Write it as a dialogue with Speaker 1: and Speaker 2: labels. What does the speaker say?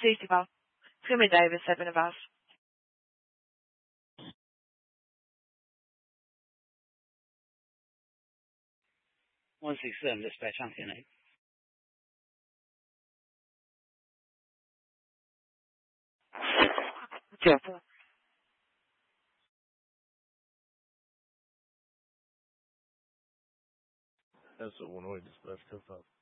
Speaker 1: safety valve. Goedemiddag, we hebben een baas.
Speaker 2: 167 dispatch on TNA.
Speaker 1: Careful.
Speaker 3: That's what one way dispatch 2-5.